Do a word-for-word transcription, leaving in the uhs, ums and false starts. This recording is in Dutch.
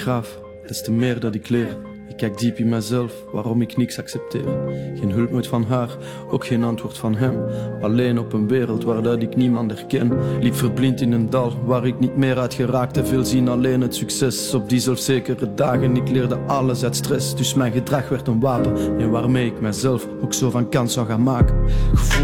graaf, des te meer dat ik leer. Ik kijk diep in mezelf, waarom ik niks accepteer. Geen hulp nooit van haar, ook geen antwoord van hem. Alleen op een wereld waar dat ik niemand herken. Liep verblind in een dal, waar ik niet meer uit geraakte. Veel zien alleen het succes op die zelfzekere dagen. Ik leerde alles uit stress, dus mijn gedrag werd een wapen. En waarmee ik mezelf ook zo van kans zou gaan maken. Gevoel